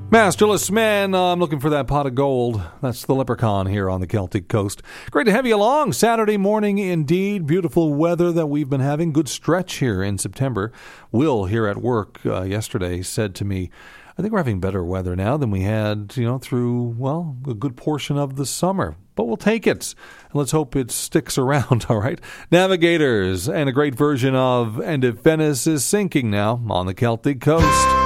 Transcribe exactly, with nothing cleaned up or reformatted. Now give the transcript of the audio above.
Masterless Man, uh, I'm looking for that pot of gold. That's the Leprechaun here on the Celtic Coast. Great to have you along. Saturday morning indeed. Beautiful weather that we've been having. Good stretch here in September. Will here at work uh, yesterday said to me, I think we're having better weather now than we had, you know, through, well, a good portion of the summer. But we'll take it. And let's hope it sticks around, all right? Navigators and a great version of And If Venice Is Sinking now on the Celtic Coast.